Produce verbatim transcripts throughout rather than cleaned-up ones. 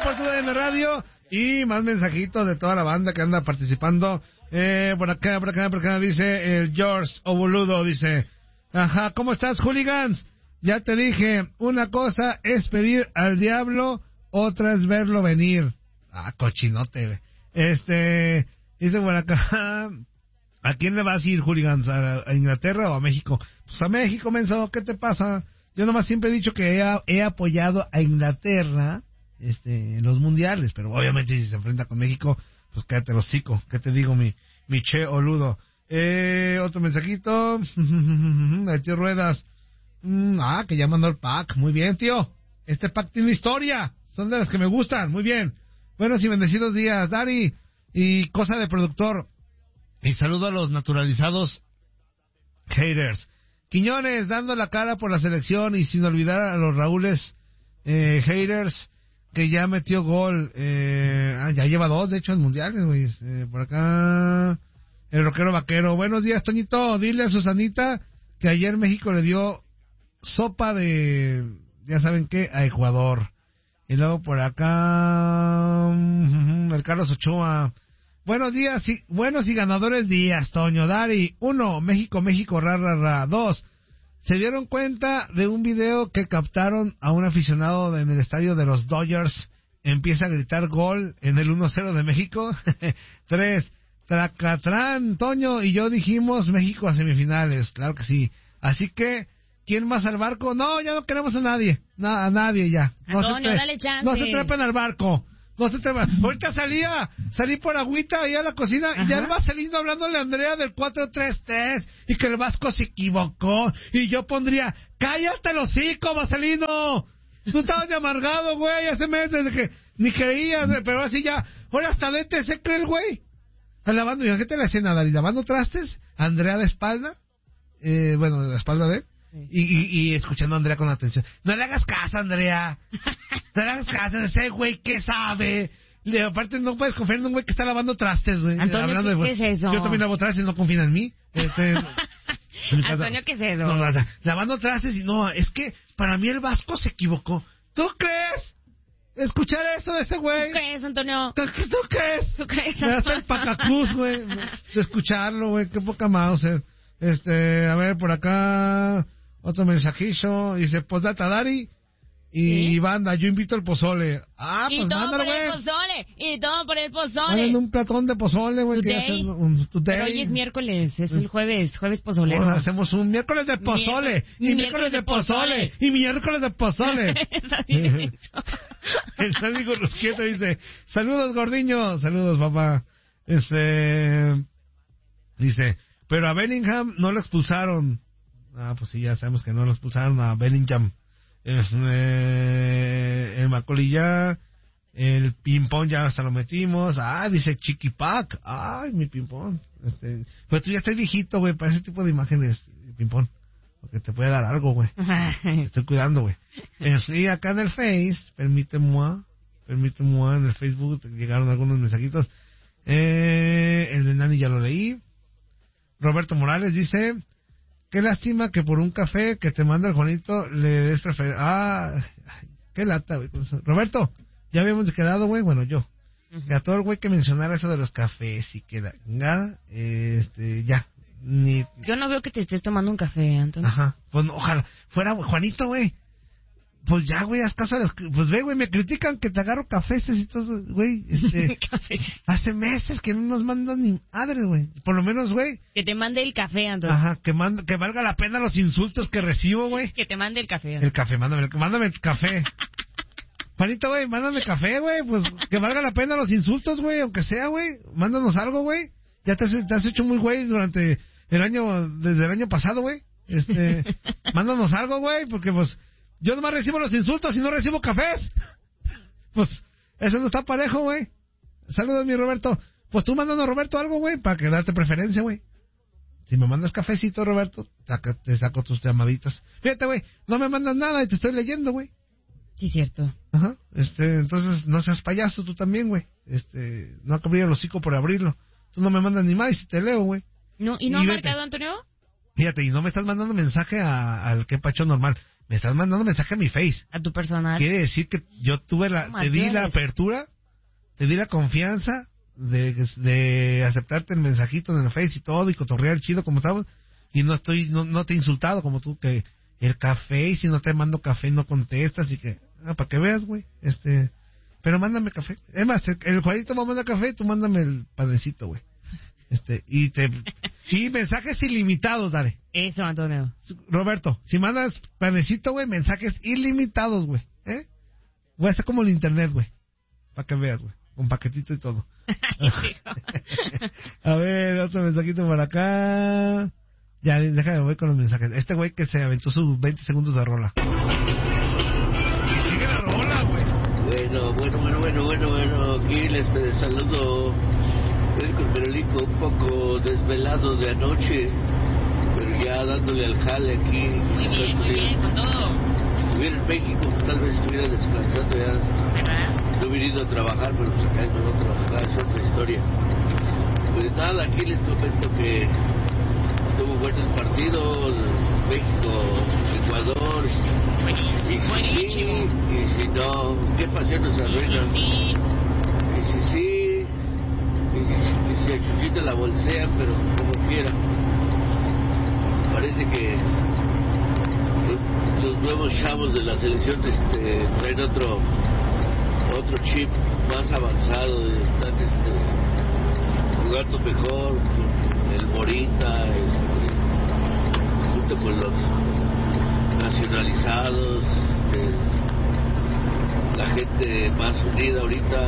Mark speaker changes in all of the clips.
Speaker 1: por tu D N Radio. Y más mensajitos de toda la banda que anda participando. Eh, por acá, por acá, por acá, dice el George Oboludo, dice, ajá, ¿cómo estás, hooligans? Ya te dije, una cosa es pedir al diablo, otra es verlo venir. Ah, cochinote. Este, dice por acá, ¿a quién le vas a ir, hooligans? ¿A, a Inglaterra o a México? Pues a México, menso, ¿qué te pasa? Yo nomás siempre he dicho que he, he apoyado a Inglaterra este, en los mundiales, pero obviamente si se enfrenta con México, pues cállate el hocico. ¿Qué te digo, mi, mi che oludo? Eh, otro mensajito, el tío Ruedas. Mm, ah, que ya mandó el pack. Muy bien, tío. Este pack tiene historia. Son de las que me gustan. Muy bien. Buenos y bendecidos días, Dari. Y cosa de productor. Y saludo a los naturalizados haters. Quiñones dando la cara por la selección y sin olvidar a los Raúles eh, haters que ya metió gol. Eh, ah, ya lleva dos, de hecho, en mundiales, güey. Eh, por acá, el rockero vaquero. Buenos días, Toñito. Dile a Susanita que ayer México le dio sopa de, ya saben qué, a Ecuador. Y luego por acá, uh, el Carlos Ochoa. Buenos días, y, buenos y ganadores días, Toño, Dari. Uno, México, México, ra, ra, ra. Dos, se dieron cuenta de un video que captaron a un aficionado en el estadio de los Dodgers. Empieza a gritar gol en el uno cero de México. Tres, Tracatrán, Toño y yo dijimos México a semifinales. Claro que sí. Así que, ¿quién más al barco? No, ya no queremos a nadie. No, a nadie ya. No
Speaker 2: Antonio,
Speaker 1: se tre-
Speaker 2: dale chance.
Speaker 1: No se trepen al barco. No se trepen. Ahorita salía, salí por agüita ahí a la cocina. Ajá. Y ya va saliendo hablándole a Andrea del cuatro tres tres y que el Vasco se equivocó. Y yo pondría, cállate el hocico, Vaselino. Tú estabas de amargado, güey, hace meses de que ni creías, güey, pero así ya, ahora hasta D T se cree el güey. Lavando, ¿y qué te la escena, Dari? Lavando trastes, Andrea de espalda, eh, bueno, de la espalda de él. Y, y, y escuchando a Andrea con atención. No le hagas caso, Andrea. No le hagas caso a ese güey que sabe. Le, aparte, no puedes confiar en un güey que está lavando trastes, güey.
Speaker 2: Antonio, ¿qué,
Speaker 1: de,
Speaker 2: ¿qué es eso?
Speaker 1: Yo también lavo trastes, no confían en mí. Este,
Speaker 2: Antonio, ¿qué es eso?
Speaker 1: No, o sea, lavando trastes y no, es que para mí el Vasco se equivocó. ¿Tú crees? Escuchar eso de ese güey.
Speaker 2: ¿Tú crees, Antonio?
Speaker 1: ¿Tú, ¿tú crees?
Speaker 2: ¿Tú crees?
Speaker 1: Me hace el pacaclus, güey. De escucharlo, güey. Qué poca mouse. Este, a ver, por acá... Otro mensajillo, dice, posdata Dari y ¿sí? Banda, yo invito al pozole. Ah,
Speaker 2: y
Speaker 1: pues
Speaker 2: todo
Speaker 1: mándalo,
Speaker 2: por
Speaker 1: güey.
Speaker 2: el pozole, y todo por el pozole.
Speaker 1: Manden un platón de pozole, güey.
Speaker 2: Today.
Speaker 1: Un, today.
Speaker 2: Pero hoy es miércoles, es el jueves, jueves pozolero.
Speaker 1: Pues hacemos un miércoles de pozole,
Speaker 2: Miércoles,
Speaker 1: y miércoles de pozole, y miércoles de pozole. El Sánico Rusquieta dice, saludos, gordiño, saludos, papá. Este, dice, pero a Bellingham no lo expulsaron. Ah, pues sí, ya sabemos que no lo expulsaron a Bellingham. Eh, el Macaulay ya, el ping-pong ya hasta lo metimos. Ah, dice Chiquipac. Ay, mi ping-pong. Este, pues tú ya estás viejito, güey, para ese tipo de imágenes, ping-pong. Porque te puede dar algo, güey. Estoy cuidando, güey. Y acá en el Face, permíteme, permíteme, en el Facebook llegaron algunos mensajitos. Eh, el de Nani ya lo leí. Roberto Morales dice... Qué lástima que por un café que te manda el Juanito le des preferencia. Ah, qué lata, güey. Roberto, ya habíamos quedado, güey, bueno, yo. Uh-huh. Que a todo el güey que mencionara eso de los cafés y que la nada, este, ya. Ni...
Speaker 2: Yo no veo que te estés tomando un café, Antonio.
Speaker 1: Ajá. Pues no, ojalá. Fuera, Juanito, güey. Pues ya, güey, haz caso a las... Pues ve, güey, me critican que te agarro cafés y todo, güey. Este, hace meses que no nos mandan ni madres, güey. Por lo menos, güey.
Speaker 2: Que te mande el café, Antonio.
Speaker 1: Ajá, que, manda, que valga la pena los insultos que recibo, güey.
Speaker 2: Que te mande el café. Antonio.
Speaker 1: El café, mándame, mándame el café. Juanito, güey, mándame café, güey. Pues que valga la pena los insultos, güey, aunque sea, güey. Mándanos algo, güey. Ya te has, te has hecho muy güey durante el año, desde el año pasado, güey. Este, mándanos algo, güey, porque pues... Yo nomás recibo los insultos y no recibo cafés. Pues, eso no está parejo, güey. Saludos, mi Roberto. Pues tú mándanos, Roberto, algo, güey, para que darte preferencia, güey. Si me mandas cafecito, Roberto, saca, te saco tus llamaditas. Fíjate, güey, no me mandas nada y te estoy leyendo, güey.
Speaker 2: Sí, cierto.
Speaker 1: Ajá, este, entonces, no seas payaso tú también, güey. Este, no abrir el hocico por abrirlo. Tú no me mandas ni más y te leo, güey.
Speaker 2: No, ¿y no ha marcado, Antonio?
Speaker 1: Fíjate, y no me estás mandando mensaje a, al que pacho normal. me estás mandando mensaje a mi Face.
Speaker 2: A tu personal.
Speaker 1: Quiere decir que yo tuve la,
Speaker 2: No,
Speaker 1: te di la
Speaker 2: Dios.
Speaker 1: apertura, te di la confianza de, de aceptarte el mensajito en el Face y todo, y cotorrear chido como estamos, y no estoy, no, no te he insultado como tú, que el café, y si no te mando café no contestas, y que, ah, para que veas, güey, este, pero mándame café. Es más, el, el Juanito me manda café, tú mándame el panecito, güey. Este, y te, y mensajes ilimitados, dale.
Speaker 2: Eso, Antonio.
Speaker 1: Roberto, si mandas panecito, güey, mensajes ilimitados, güey, ¿eh? Voy a hacer como el internet, güey, para que veas, güey, con paquetito y todo. A ver, otro mensajito por acá. Ya, déjame, voy con los mensajes. Este güey que se aventó sus veinte segundos de rola. Y sigue la rola, güey.
Speaker 3: Bueno, bueno, bueno, bueno, bueno, bueno, aquí les saludo. El Perolico, un poco desvelado de anoche, pero ya dándole al jale aquí.
Speaker 2: Muy bien, muy bien, con todo.
Speaker 3: Si estuviera en México, tal vez estuviera descansando ya.
Speaker 2: ¿Verdad?
Speaker 3: No he venido a trabajar, pero pues acá no voy a trabajar, es otra historia. Pues nada, aquí les comento que tuvo buenos partidos, México, Ecuador.
Speaker 2: Buenísimo,
Speaker 3: Y si
Speaker 2: buenísimo.
Speaker 3: sí, y si no, ¿qué pasión nos arruina?
Speaker 2: Sí,
Speaker 3: Y si sí, y si, y si a Chuchito la bolsean, pero como quiera. Parece que los, los nuevos chavos de la selección este, traen otro otro chip más avanzado, están este, jugando mejor, el Morita, este, junto con los nacionalizados, este, la gente más unida ahorita.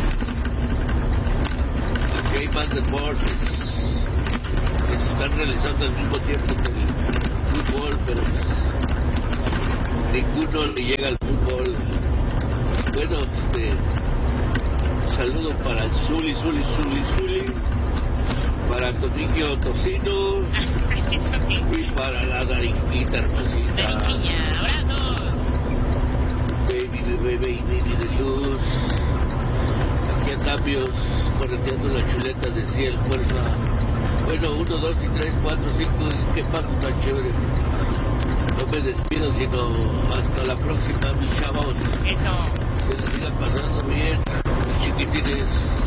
Speaker 3: Aquí hay más deportes que se están realizando al mismo tiempo que el fútbol, pero pues, ninguno le llega al fútbol. Bueno, este, saludo para el Zuli, Zuli, Zuli, Zuli, para Toniquio Tocino y para la Darinquita hermosita.
Speaker 2: Darinquiña, abrazos.
Speaker 3: Baby, baby, baby de luz. Aquí andamos correteando las chuletas de ciel, fuerza. Bueno, uno, dos y tres, cuatro, cinco, y qué paso tan chévere. No me despido, sino hasta la próxima, mis chavos.
Speaker 2: Eso.
Speaker 3: Que les sigan pasando bien, mis chiquitines.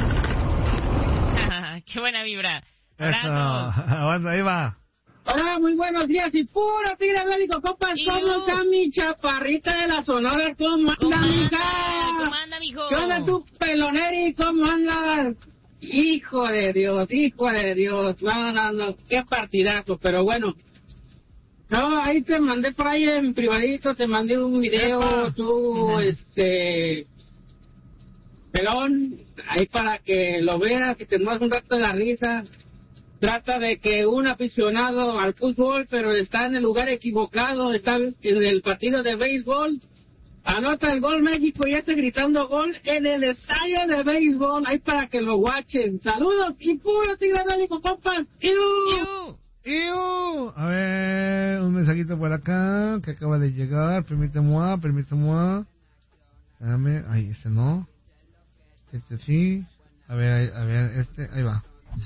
Speaker 2: Qué buena vibra.
Speaker 1: Eso,
Speaker 2: Abrazos.
Speaker 1: aguanta, ahí va.
Speaker 4: Hola, muy buenos días y puro tigre bélico, compas.
Speaker 2: Y
Speaker 4: ¿Cómo
Speaker 2: yo.
Speaker 4: está mi chaparrita de la Sonora? ¿Cómo
Speaker 2: ¿Cómo
Speaker 4: anda,
Speaker 2: anda?
Speaker 4: mija?
Speaker 2: ¿Cómo anda, mijo?
Speaker 4: ¿Qué onda tú, peloneri? ¿Cómo andas? Hijo de Dios, hijo de Dios. No, no, no, qué partidazo, pero bueno. No, ahí te mandé por ahí en privadito, te mandé un video,
Speaker 1: Epa.
Speaker 4: tú, este... Pelón, ahí para que lo veas y te muevas un rato de la risa. Trata de que un aficionado al fútbol, pero está en el lugar equivocado, está en el partido de béisbol, anota el gol México y está gritando gol en el estadio de béisbol, ahí para que lo guachen. Saludos y puro tigre bélico, compas. ¡Iu!
Speaker 2: Iu.
Speaker 1: ¡Iu! A ver, un mensajito por acá que acaba de llegar. Permíteme, permíteme. Espérame, ahí, este no. Este sí. A ver, ahí- a ver, este, ahí va.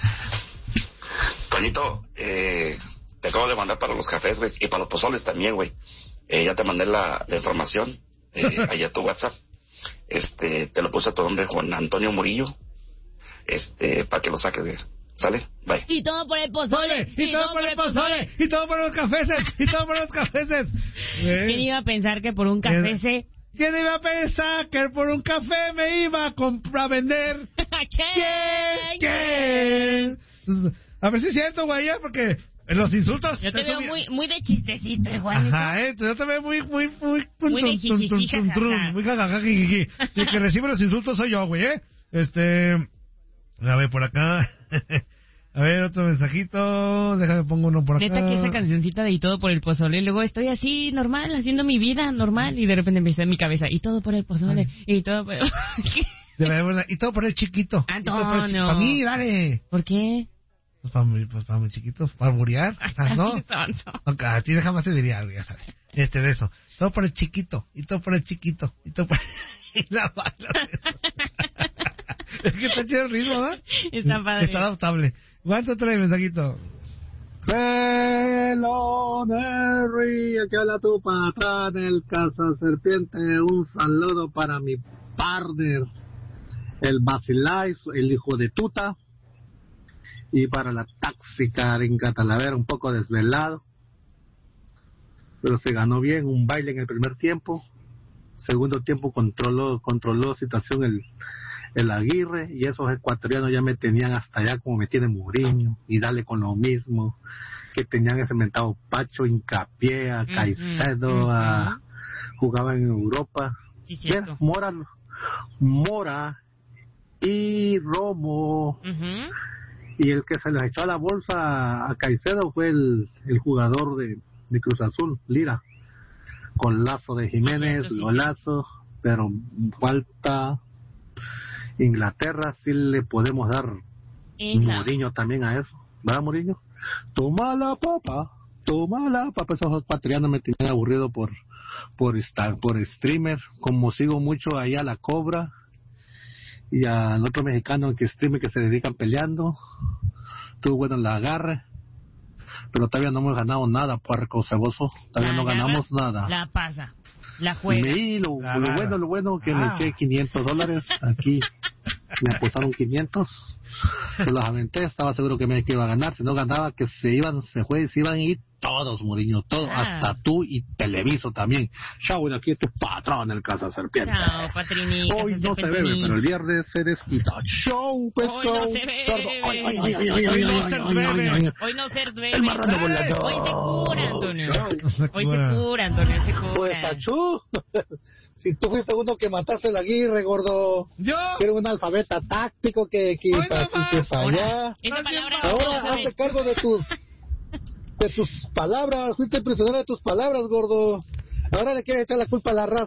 Speaker 5: Toñito, eh, te acabo de mandar para los cafés, güey, y para los pozoles también, güey. Eh, ya te mandé la, la información, eh, ahí a tu WhatsApp. Este, te lo puse a tu nombre, Juan Antonio Murillo, este, para que lo saques, güey. ¿Sale? Bye.
Speaker 2: Y todo por el pozole.
Speaker 1: Y todo por el pozole, y todo por los cafeses, y todo por los cafeses.
Speaker 2: ¿Quién iba a pensar que por un café se...
Speaker 1: ¿Quién iba a pensar que por un café me iba a comprar, a vender? ¿Quién? ¿Quién? A ver si es cierto, güey, ya, porque los insultos...
Speaker 2: Yo te veo
Speaker 1: subí-
Speaker 2: muy, muy de chistecito, eh, Juanito.
Speaker 1: Ajá, eh, yo te veo muy, muy, muy...
Speaker 2: Muy de jijiji, jajaja.
Speaker 1: Muy jajaja, jijiji. Y el que recibe los insultos soy yo, güey, ¿eh? Este... A ver, por acá... A ver, otro mensajito. Déjame pongo uno por acá.
Speaker 2: Neta que esa cancioncita de Y todo por el pozole, luego estoy así normal, haciendo mi vida normal, y de repente me dice en mi cabeza, y todo por el pozole, y todo por el...
Speaker 1: De verdad, y todo por el chiquito.
Speaker 2: Antonio.
Speaker 1: Para mí, dale.
Speaker 2: ¿Por qué?
Speaker 1: Pues para mi, pues para mi chiquito, para burear, ¿no?
Speaker 2: Sonso.
Speaker 1: Ok, a ti jamás te diría algo, ya sabes. Este, de eso. Todo por el chiquito, y todo por el chiquito, y todo por... y la bala. Es que está chido el ritmo, ¿no?
Speaker 2: Está padre.
Speaker 1: Está adaptable. ¿Cuánto trae el mensajito?
Speaker 6: Feloneri, aquí habla tu patrón, el caza serpiente. Un saludo para mi partner, el Basilais, el hijo de Tuta, y para la táxica en Catalavera, un poco desvelado, pero se ganó bien un baile en el primer tiempo. Segundo tiempo controló controló situación el el Aguirre, y esos ecuatorianos ya me tenían hasta allá como me tiene Mourinho, y dale con lo mismo que tenían ese mentado Pacho, Hincapié, a Caicedo, uh-huh, uh-huh. a jugaban en Europa.
Speaker 2: Sí,
Speaker 6: Mira, Mora Mora y Romo, uh-huh. y el que se les echó a la bolsa a Caicedo fue el, el jugador de, de Cruz Azul, Lira, con lazo de Jiménez, sí, sí, golazo, sí. Pero falta Inglaterra, sí le podemos dar Mourinho también a eso, ¿verdad, Mourinho? Toma la papa, toma la papa. Esos ecuatorianos me tenían aburrido por por estar por streamer, como sigo mucho ahí a la Cobra y al otro mexicano que streamer que se dedican peleando. Estuvo bueno en la agarre, pero todavía no hemos ganado nada, puerco ceboso, todavía la no ganamos nada.
Speaker 2: La pasa, la juega.
Speaker 6: Y lo, lo bueno, lo bueno que ah. le eché quinientos dólares aquí, me apostaron quinientos, se los aventé, estaba seguro que me iba a ganar, si no ganaba que se iban, se fue, se iban a ir todos, Mourinho, todos, ah. hasta tú y Televiso también. Chao, bueno, aquí es tu patrón, el Casa Serpiente.
Speaker 2: Chao, Patrini.
Speaker 6: Hoy no se bebe, pero el viernes se desquita. Chao, pues.
Speaker 2: Hoy no se bebe. Hoy no se bebe.
Speaker 6: El marrano volador.
Speaker 2: Hoy se cura, Antonio. Hoy se cura, Antonio, se cura.
Speaker 6: Pues, achú. Si tú fuiste uno que mataste el Aguirre, gordo.
Speaker 1: Yo.
Speaker 6: Que era un alfabeta táctico que, que,
Speaker 1: para,
Speaker 6: que falla. Ahora hazte cargo de tus de tus palabras, fuiste prisionero de tus palabras, gordo. Ahora le quieres echar la culpa a la raza.